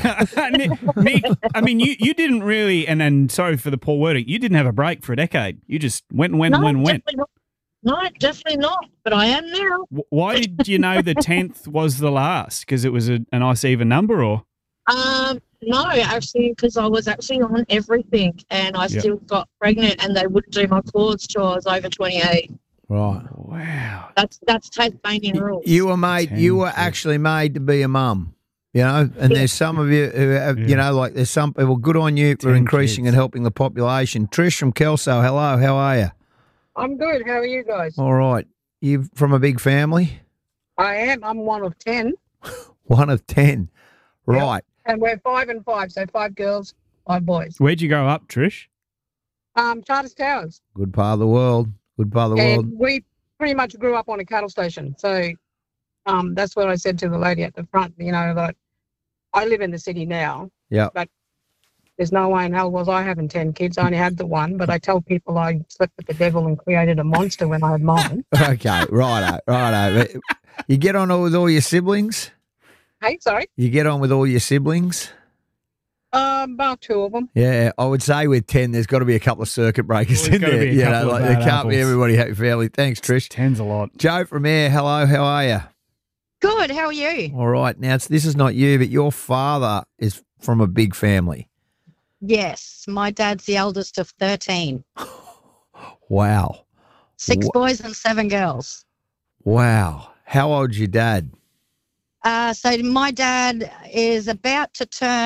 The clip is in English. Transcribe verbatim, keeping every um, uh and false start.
Nick, Nick, I mean, you, you didn't really, and then sorry for the poor wording, you didn't have a break for a decade. You just went and went no, and went and went. definitely not. No, definitely not. But I am now. W- Why did you know the tenth was the last? Because it was a, a nice even number, or? Um, no, actually, because I was actually on everything, and I Yep. still got pregnant, and they wouldn't do my clause till I was over twenty-eight. Right. Wow. That's that's Tasmanian rules. You were made. Ten You were kids. actually made to be a mum. You know, and there's some of you who have, Yeah. you know, like there's some people. Good on you for Ten increasing kids. and helping the population. Trish from Kelso, hello. How are you? I'm good. How are you guys? All right. You from a big family? I am. I'm one of ten, One of ten. Right. and we're five and five, so five girls, five boys. Where'd you grow up, Trish? Um, Charters Towers, Good part of the world. Good part of the world. and we pretty much grew up on a cattle station. So, um, that's what I said to the lady at the front. You know, that I live in the city now. Yeah. But there's no way in hell was I having ten kids. I only had the one, but I tell people I slept with the devil and created a monster when I had mine. Okay. Righto. Righto. You get on with all your siblings? Hey, sorry. You get on with all your siblings? Um, about two of them. Yeah, I would say with ten, there's got to be a couple of circuit breakers There's in gotta there. be a You know, couple of like there bad can't be apples. everybody happy family. Thanks, Trish. Ten's a lot. Joe from Air, hello. How are you? Good. How are you? All right. Now, it's, this is not you, but your father is from a big family. Yes, my dad's the eldest of thirteen. Wow. Six Wha- boys and seven girls. Wow. How old's your dad? Uh, so my dad is about to turn